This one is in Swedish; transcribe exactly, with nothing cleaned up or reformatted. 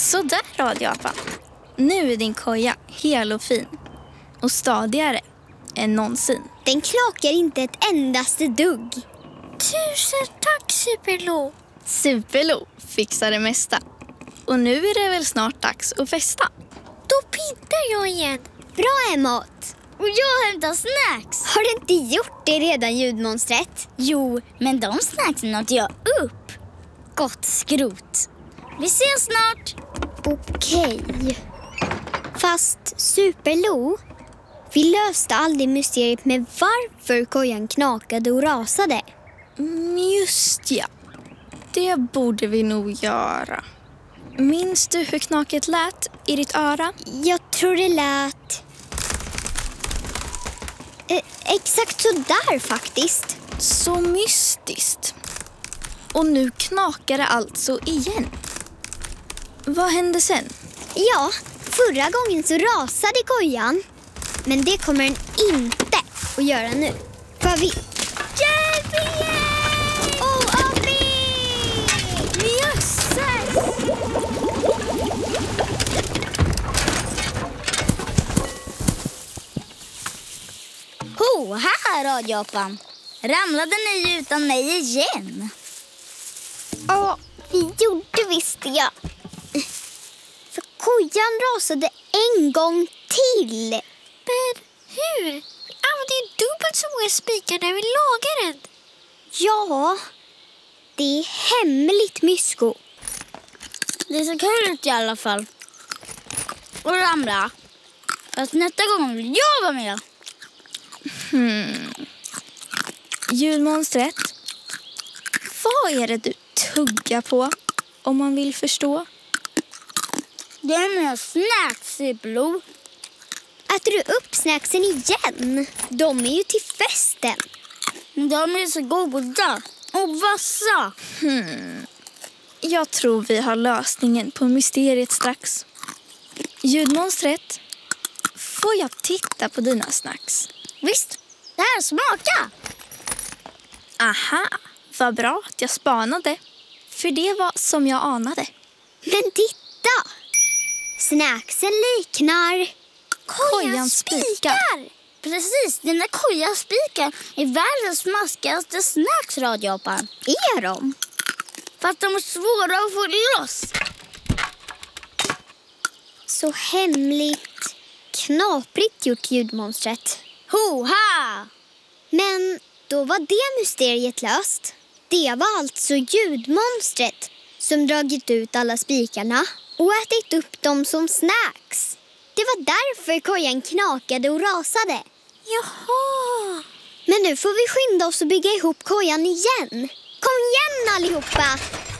Så där, radioapan. Nu är din koja hel och fin. Och stadigare än någonsin. Den knakar inte ett endaste dugg. Tusen tack, Superlo. Superlo fixar det mesta. Och nu är det väl snart dags att festa. Då pintar jag igen. Bra, Emot. Och jag hämtar snacks. Har du inte gjort det redan, ljudmonstret? Jo, men de snacksen åt jag upp. Gott skrot. Vi ses snart. Okej. Fast Superlo, vi löste aldrig mysteriet med varför kojan knakade och rasade. Mm, just ja. Det borde vi nog göra. Minns du hur knaket lät i ditt öra? Jag tror det lät... Eh, exakt så där faktiskt. Så mystiskt. Och nu knakar det alltså igen. Vad hände sen? Ja, förra gången så rasade kojan. Men det kommer den inte att göra nu. För vi... Hjälp igen! Åh, Abby! Jösses! Ho, här radioapan. Ramlade ni utan mig igen? Ja, vi gjorde visst det. Ja. För kojan rasade en gång till. Men hur? Vi använde ju dubbelt så många spikar när vi lagade den. Ja, det är hemligt, Mysko. Det ser kul ut i alla fall. Och ramla. Fast nästa gång vill jag vara med. Hmm. Ljudmonstret, vad är det du tuggar på om man vill förstå? Det är mina snacks, Superlo. Äter du upp snacksen igen? De är ju till festen. De är så goda och vassa. Hmm. Jag tror vi har lösningen på mysteriet strax. Ljudmonstret, får jag titta på dina snacks? Visst, det här smaka. Aha, vad bra att jag spanade. För det var som jag anade. Men titta! Snacksen liknar... Kojans spikar. Precis, dina kojaspikar är världens smaskigaste snacks, radioapan. Är de? Fast de är svåra att få loss. Så hemligt, knaprigt gjort, ljudmonstret. Hoha! Men då var det mysteriet löst. Det var alltså ljudmonstret som dragit ut alla spikarna och ätit upp dem som snacks. Det var därför kojan knakade och rasade. Jaha. Men nu får vi skynda oss och bygga ihop kojan igen. Kom igen allihopa!